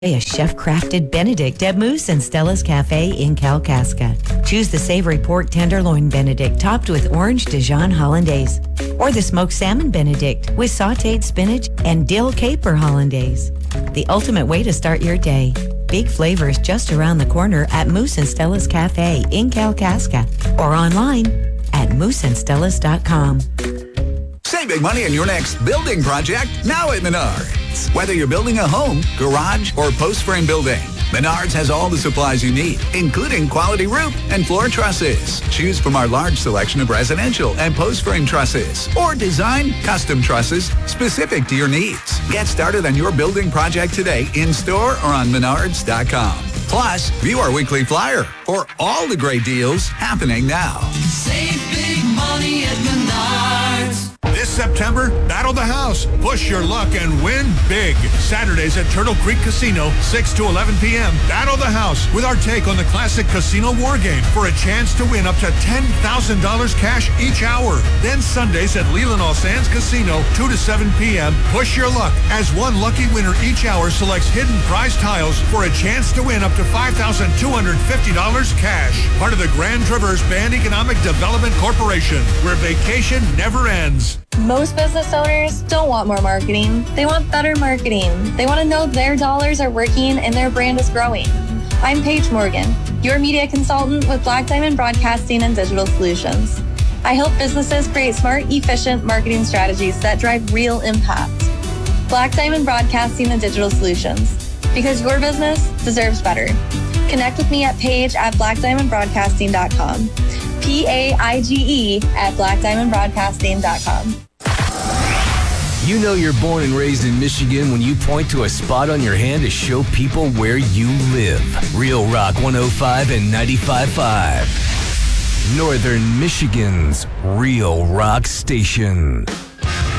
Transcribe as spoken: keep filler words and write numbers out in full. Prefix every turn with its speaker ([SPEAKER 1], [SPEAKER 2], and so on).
[SPEAKER 1] A chef-crafted Benedict at Moose and Stella's Cafe in Kalkaska. Choose the savory pork tenderloin Benedict topped with orange Dijon Hollandaise. Or the smoked salmon Benedict with sautéed spinach and dill caper Hollandaise. The ultimate way to start your day. Big flavors just around the corner at Moose and Stella's Cafe in Kalkaska. Or online at moose and stellas dot com.
[SPEAKER 2] Save big money on your next building project now at Menards. Whether you're building a home, garage, or post-frame building, Menards has all the supplies you need, including quality roof and floor trusses. Choose from our large selection of residential and post-frame trusses, or design custom trusses specific to your needs. Get started on your building project today in-store or on menards dot com. Plus, view our weekly flyer for all the great deals happening now.
[SPEAKER 3] Save big money at Menards.
[SPEAKER 4] This September, battle the house, push your luck, and win big. Saturdays at Turtle Creek Casino, six to eleven p.m. Battle the house with our take on the classic casino war game for a chance to win up to ten thousand dollars cash each hour. Then Sundays at Leland All Sands Casino, two to seven p.m. Push your luck as one lucky winner each hour selects hidden prize tiles for a chance to win up to five thousand two hundred fifty dollars cash. Part of the Grand Traverse Band Economic Development Corporation, where vacation never ends.
[SPEAKER 5] Most business owners don't want more marketing. They want better marketing. They want to know their dollars are working and their brand is growing. I'm Paige Morgan, your media consultant with Black Diamond Broadcasting and Digital Solutions. I help businesses create smart, efficient marketing strategies that drive real impact. Black Diamond Broadcasting and Digital Solutions, because your business deserves better. Connect with me at Paige at black diamond broadcasting dot com. P A I G E at black diamond broadcasting dot com.
[SPEAKER 6] You know you're born and raised in Michigan when you point to a spot on your hand to show people where you live. Real Rock one oh five and ninety-five point five. Northern Michigan's Real Rock Station.